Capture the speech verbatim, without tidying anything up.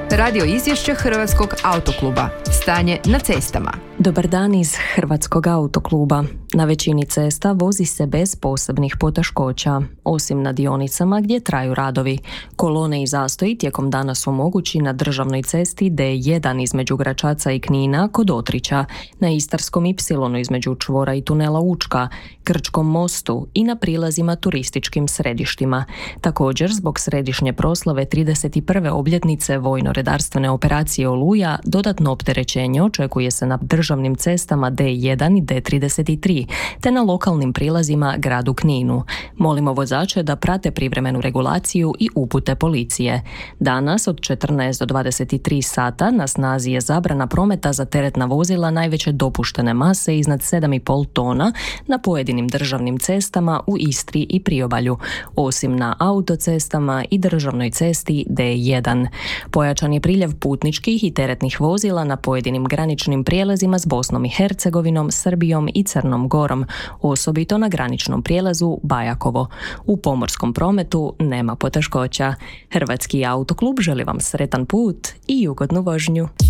Radio izvješće Hrvatskog autokluba. Stanje na cestama. Dobar dan iz Hrvatskog autokluba. Na većini cesta vozi se bez posebnih poteškoća, osim na dionicama gdje traju radovi. Kolone i zastoji tijekom dana su mogući na državnoj cesti D jedan između Gračaca i Knina kod Otrića, na Istarskom ipsilonu između čvora i tunela Učka, Krčkom mostu i na prilazima turističkim središtima. Također, zbog središnje proslave trideset prve obljetnice vojno-redarstvene operacije Oluja, dodatno opterećenje očekuje se na državnim cestama D jedan i D trideset tri, te na lokalnim prilazima gradu Kninu. Molimo vozače da prate privremenu regulaciju i upute policije. Danas od četrnaest do dvadeset tri sata na snazi je zabrana prometa za teretna vozila najveće dopuštene mase iznad sedam i pol tona na pojedinim državnim cestama u Istri i Priobalju, osim na autocestama i državnoj cesti D jedan. Pojačan je priljev putničkih i teretnih vozila na pojedinim graničnim prijelazima s Bosnom i Hercegovinom, Srbijom i Crnom Gorom, osobito na graničnom prijelazu Bajakovo. U pomorskom prometu nema poteškoća. Hrvatski autoklub želi vam sretan put i ugodnu vožnju.